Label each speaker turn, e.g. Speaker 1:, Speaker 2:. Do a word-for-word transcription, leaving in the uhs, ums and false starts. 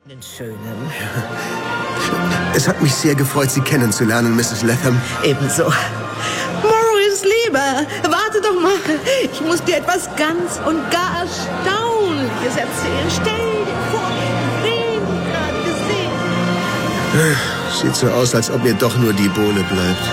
Speaker 1: Den Schönen.
Speaker 2: Es hat mich sehr gefreut, Sie kennenzulernen, Misses Latham.
Speaker 1: Ebenso. Maurice, Lieber, warte doch mal. Ich muss dir etwas ganz und gar Erstaunliches erzählen. Stell dir vor, wen du gerade gesehen hast.
Speaker 2: Sieht so aus, als ob mir doch nur die Bohle bleibt.